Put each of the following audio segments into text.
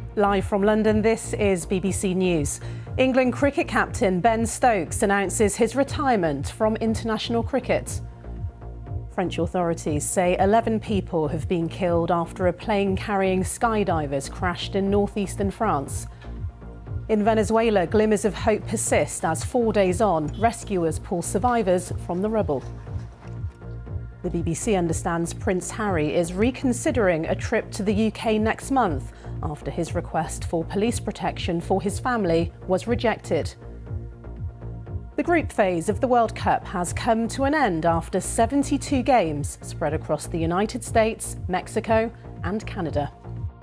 Live from London, this is BBC News. England cricket captain Ben Stokes announces his retirement from international cricket. French authorities say 11 people have been killed after a plane carrying skydivers crashed in northeastern France. In Venezuela, glimmers of hope persist as 4 days on, rescuers pull survivors from the rubble. The BBC understands Prince Harry is reconsidering a trip to the UK next month after his request for police protection for his family was rejected. The group phase of the World Cup has come to an end after 72 games spread across the United States, Mexico and Canada.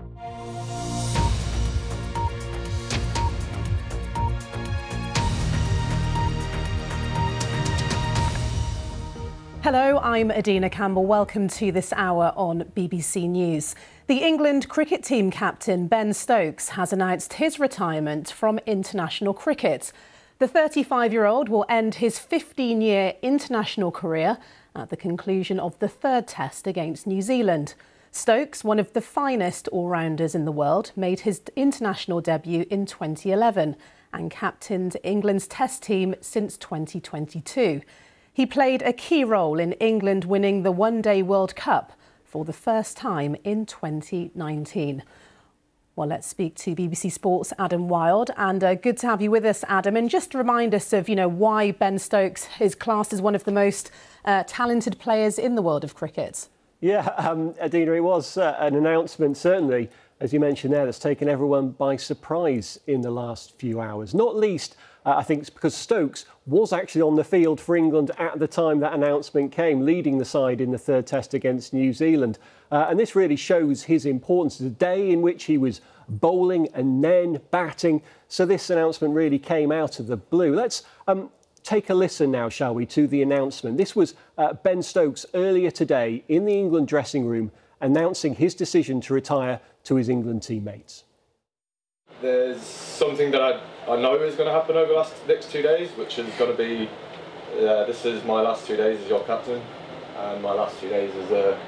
Hello, I'm Adina Campbell. Welcome to this hour on BBC News. The England cricket team captain Ben Stokes has announced his retirement from international cricket. The 35-year-old will end his 15-year international career at the conclusion of the third test against New Zealand. Stokes, one of the finest all-rounders in the world, made his international debut in 2011 and captained England's test team since 2022. He played a key role in England winning the One-Day World Cup for the first time in 2019. Well, let's speak to BBC Sports' Adam Wilde. And good to have you with us, Adam. And just remind us of, why Ben Stokes is classed as one of the most talented players in the world of cricket. Yeah, Adina, it was an announcement, certainly, as you mentioned there, that's taken everyone by surprise in the last few hours. Not least, I think it's because Stokes was actually on the field for England at the time that announcement came, leading the side in the third test against New Zealand. And this really shows his importance. The day in which he was bowling and then batting. So this announcement really came out of the blue. Let's take a listen now, shall we, to the announcement. This was Ben Stokes earlier today in the England dressing room announcing his decision to retire to his England teammates. There's something that I know is going to happen over the next 2 days, which is going to be, this is my last 2 days as your captain, and my last 2 days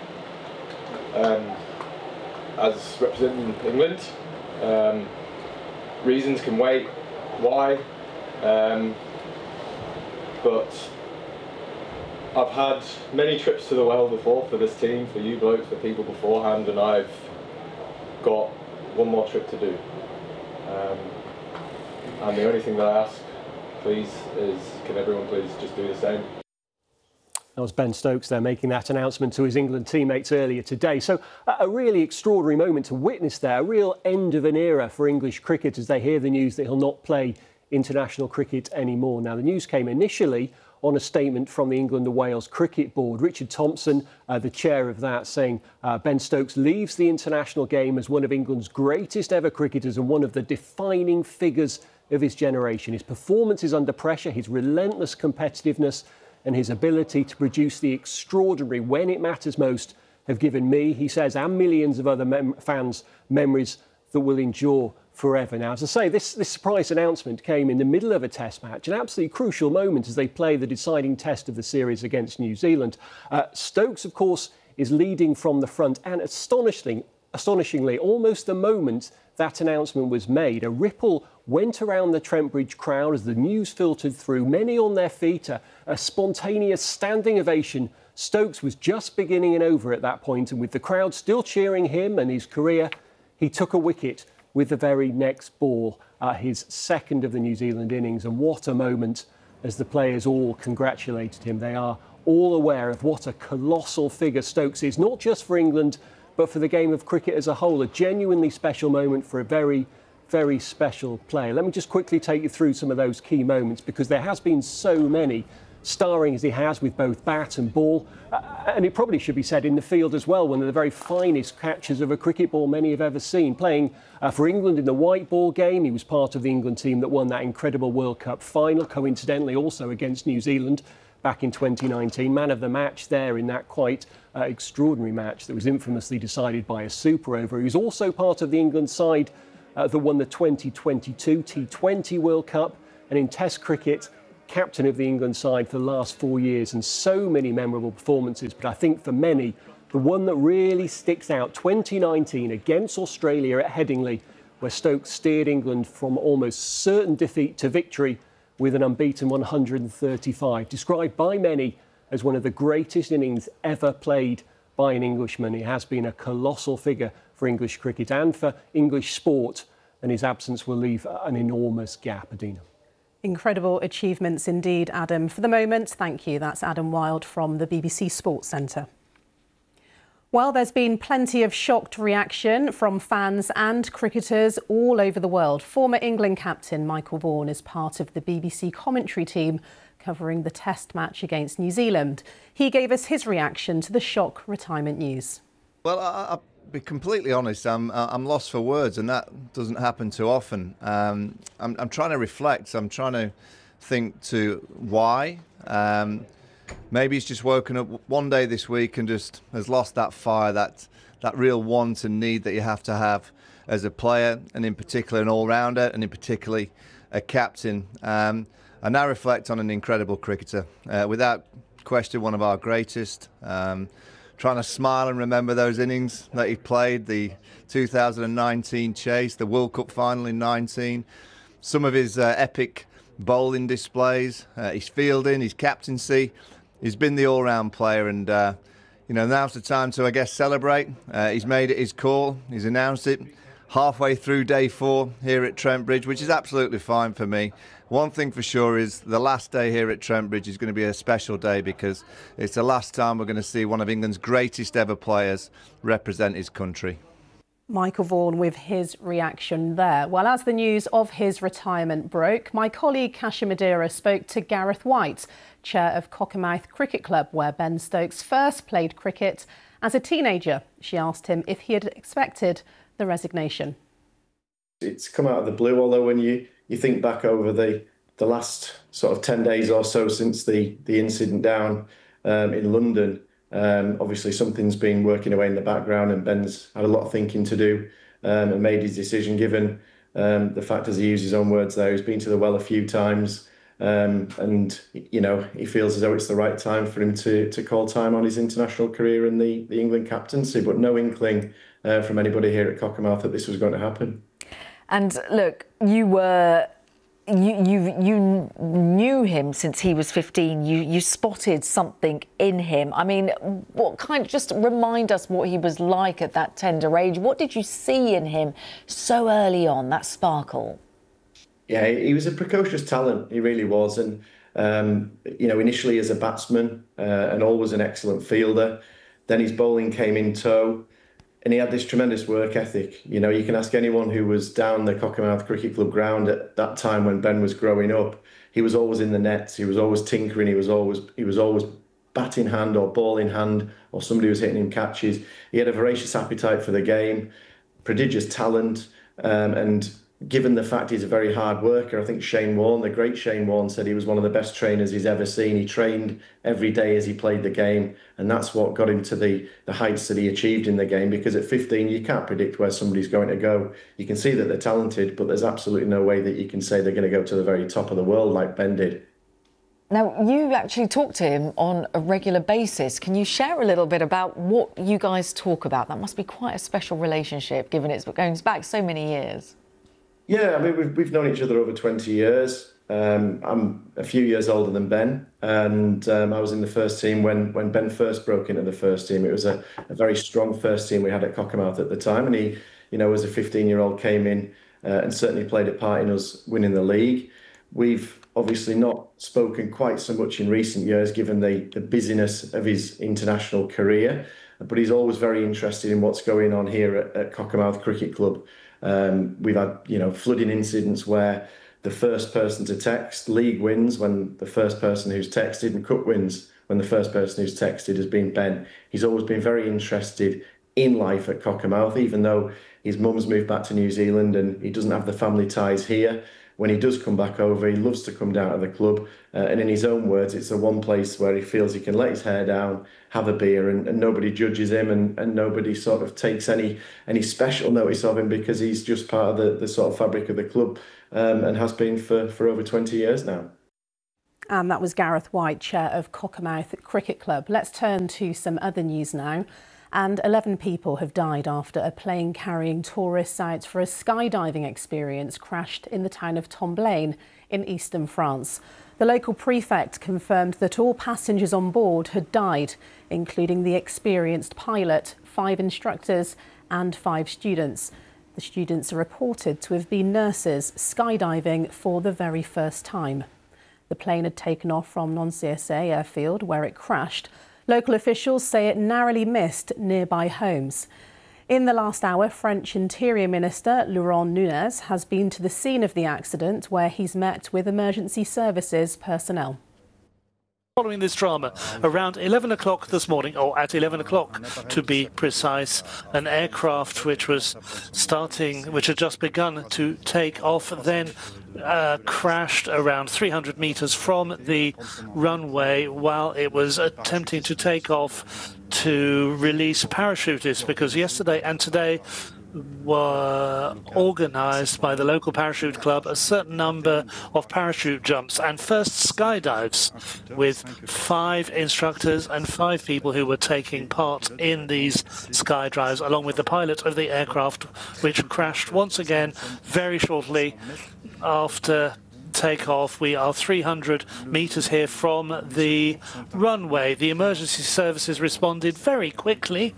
as representing England. Reasons can wait, why, but I've had many trips to the well before for this team, for you blokes, for people beforehand, and I've got one more trip to do. And the only thing that I ask, please, is can everyone please just do the same? That was Ben Stokes there making that announcement to his England teammates earlier today. So a really extraordinary moment to witness there, a real end of an era for English cricket as they hear the news that he'll not play international cricket anymore. Now, the news came initially on a statement from the England and Wales Cricket Board. Richard Thompson, the chair of that, saying Ben Stokes leaves the international game as one of England's greatest ever cricketers and one of the defining figures of his generation. His performance is under pressure, his relentless competitiveness and his ability to produce the extraordinary when it matters most have given me, he says, and millions of other fans memories that will endure forever. Now, as I say, this surprise announcement came in the middle of a test match, an absolutely crucial moment as they play the deciding test of the series against New Zealand. Stokes, of course, is leading from the front, and astonishingly, almost the moment that announcement was made, a ripple went around the Trent Bridge crowd as the news filtered through, many on their feet, a spontaneous standing ovation. Stokes was just beginning and over at that point, and with the crowd still cheering him and his career, he took a wicket with the very next ball, his second of the New Zealand innings. And what a moment as the players all congratulated him. They are all aware of what a colossal figure Stokes is, not just for England, but for the game of cricket as a whole. A genuinely special moment for a very, very special player. Let me just quickly take you through some of those key moments, because there has been so many, starring as he has with both bat and ball, and it probably should be said in the field as well, one of the very finest catches of a cricket ball many have ever seen. Playing for England in the white ball game, he was part of the England team that won that incredible World Cup final, coincidentally also against New Zealand back in 2019. Man of the match there in that quite extraordinary match that was infamously decided by a super over. He was also part of the England side that won the 2022 T20 World Cup, and in Test cricket, captain of the England side for the last 4 years, and so many memorable performances. But I think for many, the one that really sticks out, 2019 against Australia at Headingley, where Stokes steered England from almost certain defeat to victory with an unbeaten 135, described by many as one of the greatest innings ever played by an Englishman. He has been a colossal figure for English cricket and for English sport, and his absence will leave an enormous gap. Adina. Incredible achievements indeed, Adam. For the moment, thank you. That's Adam Wilde from the BBC Sports Centre. Well, there's been plenty of shocked reaction from fans and cricketers all over the world. Former England captain Michael Vaughan is part of the BBC commentary team covering the Test match against New Zealand. He gave us his reaction to the shock retirement news. Well, I'll be completely honest, I'm lost for words, and that doesn't happen too often. I'm trying to reflect. I'm trying to think to why. Maybe he's just woken up one day this week and just has lost that fire, that real want and need that you have to have as a player, and in particular an all-rounder, and in particularly a captain. I now reflect on an incredible cricketer, without question one of our greatest. Trying to smile and remember those innings that he played, the 2019 chase, the World Cup final in 19, some of his epic bowling displays, his fielding, his captaincy. He's been the all-round player, and now's the time to, I guess, celebrate. He's made it his call. He's announced it halfway through day 4 here at Trent Bridge, which is absolutely fine for me. One thing for sure is the last day here at Trent Bridge is going to be a special day, because it's the last time we're going to see one of England's greatest ever players represent his country. Michael Vaughan with his reaction there. Well, as the news of his retirement broke, my colleague Kasia Madeira spoke to Gareth White, chair of Cockermouth Cricket Club, where Ben Stokes first played cricket as a teenager. She asked him if he had expected the resignation. It's come out of the blue, although when you think back over the last sort of 10 days or so since the incident down in London, obviously something's been working away in the background, and Ben's had a lot of thinking to do and made his decision, given the fact, as he used his own words there, he's been to the well a few times, and he feels as though it's the right time for him to call time on his international career and the England captaincy, but no inkling from anybody here at Cockermouth that this was going to happen. And look, you knew him since he was 15. You spotted something in him. I mean, just remind us what he was like at that tender age. What did you see in him so early on, that sparkle? Yeah, he was a precocious talent. He really was. And, initially as a batsman and always an excellent fielder. Then his bowling came in tow. And he had this tremendous work ethic. You can ask anyone who was down the Cockermouth Cricket Club ground at that time when Ben was growing up. He was always in the nets. He was always tinkering. He was always bat in hand or ball in hand, or somebody was hitting him catches. He had a voracious appetite for the game, prodigious talent, and given the fact he's a very hard worker, I think Shane Warne, the great Shane Warne, said he was one of the best trainers he's ever seen. He trained every day as he played the game, and that's what got him to the heights that he achieved in the game, because at 15 you can't predict where somebody's going to go. You can see that they're talented, but there's absolutely no way that you can say they're going to go to the very top of the world like Ben did. Now, you actually talk to him on a regular basis. Can you share a little bit about what you guys talk about? That must be quite a special relationship, given it's going back so many years. Yeah, I mean, we've known each other over 20 years. I'm a few years older than Ben, and I was in the first team when Ben first broke into the first team. It was a very strong first team we had at Cockermouth at the time, and he, as a 15-year-old, came in and certainly played a part in us winning the league. We've obviously not spoken quite so much in recent years, given the busyness of his international career, but he's always very interested in what's going on here at Cockermouth Cricket Club. We've had, flooding incidents where the first person to text league wins when the first person who's texted, and cup wins when the first person who's texted has been Ben. He's always been very interested in life at Cockermouth, even though his mum's moved back to New Zealand and he doesn't have the family ties here. When he does come back over, he loves to come down to the club. And in his own words, it's the one place where he feels he can let his hair down, have a beer, and nobody judges him, and nobody sort of takes any special notice of him, because he's just part of the sort of fabric of the club, and has been for over 20 years now. And that was Gareth White, chair of Cockermouth Cricket Club. Let's turn to some other news now. and 11 people have died after a plane carrying tourists out for a skydiving experience crashed in the town of Tomblaine in eastern France. The local prefect confirmed that all passengers on board had died, including the experienced pilot, 5 instructors and 5 students. The students are reported to have been nurses skydiving for the very first time. The plane had taken off from Nancy-Essay airfield where it crashed. Local officials say it narrowly missed nearby homes. In the last hour, French Interior Minister Laurent Nunez has been to the scene of the accident where he's met with emergency services personnel. Following this drama, around 11 o'clock this morning, or at 11 o'clock to be precise, an aircraft which had just begun to take off, then crashed around 300 meters from the runway while it was attempting to take off to release parachutists, because yesterday and today were organised by the local parachute club a certain number of parachute jumps and first skydives with 5 instructors and 5 people who were taking part in these skydives, along with the pilot of the aircraft, which crashed once again very shortly after takeoff. We are 300 meters here from the runway. The emergency services responded very quickly.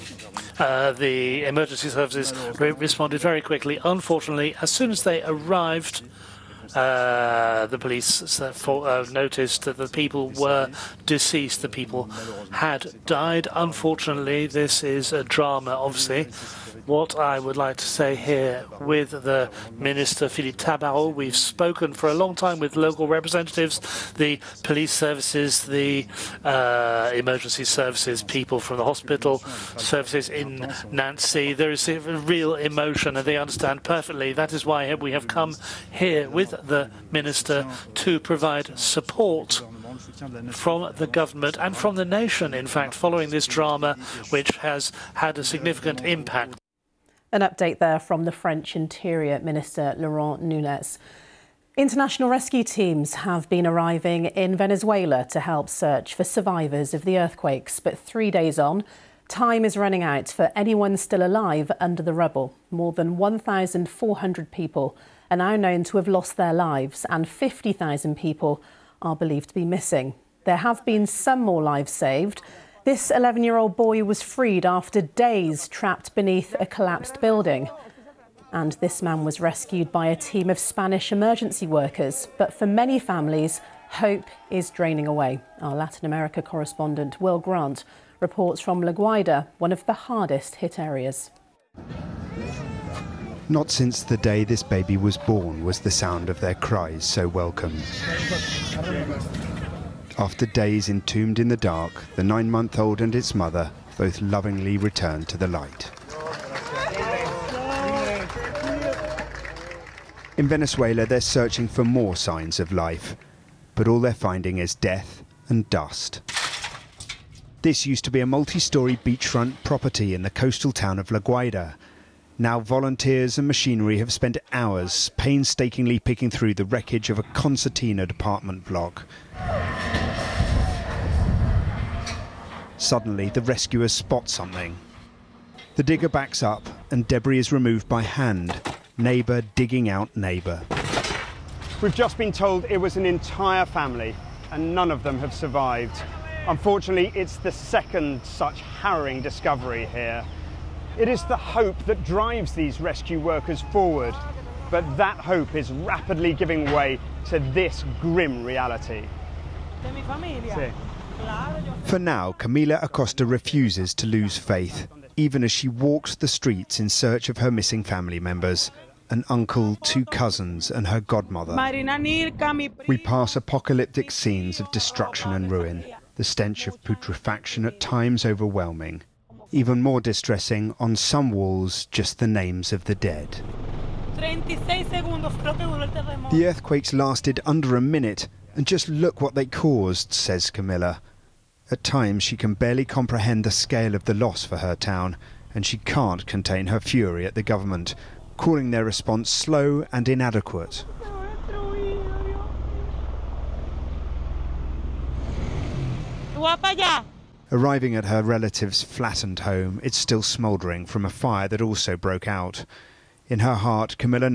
Unfortunately, as soon as they arrived, the police noticed that the people were deceased. The people had died. Unfortunately, this is a drama, obviously. What I would like to say here with the Minister Philippe Tabarot, we've spoken for a long time with local representatives, the police services, the emergency services, people from the hospital services in Nancy. There is a real emotion and they understand perfectly. That is why we have come here with the Minister to provide support from the government and from the nation, in fact, following this drama, which has had a significant impact. An update there from the French Interior Minister Laurent Nunez. International rescue teams have been arriving in Venezuela to help search for survivors of the earthquakes, but 3 days on, time is running out for anyone still alive under the rubble. More than 1,400 people are now known to have lost their lives and 50,000 people are believed to be missing. There have been some more lives saved. This 11-year-old boy was freed after days trapped beneath a collapsed building. And this man was rescued by a team of Spanish emergency workers. But for many families, hope is draining away. Our Latin America correspondent Will Grant reports from La Guaira, one of the hardest hit areas. Not since the day this baby was born was the sound of their cries so welcome. After days entombed in the dark, the 9-month-old and its mother both lovingly returned to the light. In Venezuela, they're searching for more signs of life, but all they're finding is death and dust. This used to be a multi-storey beachfront property in the coastal town of La Guaira. Now volunteers and machinery have spent hours painstakingly picking through the wreckage of a concertina apartment block. Suddenly, the rescuers spot something. The digger backs up and debris is removed by hand, neighbour digging out neighbour. We've just been told it was an entire family and none of them have survived. Unfortunately, it's the second such harrowing discovery here. It is the hope that drives these rescue workers forward, but that hope is rapidly giving way to this grim reality. For now, Camila Acosta refuses to lose faith, even as she walks the streets in search of her missing family members, an uncle, 2 cousins and her godmother. We pass apocalyptic scenes of destruction and ruin, the stench of putrefaction at times overwhelming. Even more distressing, on some walls, just the names of the dead. The earthquakes lasted under a minute, and just look what they caused, says Camilla. At times she can barely comprehend the scale of the loss for her town, and she can't contain her fury at the government, calling their response slow and inadequate. Arriving at her relative's flattened home, it's still smouldering from a fire that also broke out. In her heart, Camilla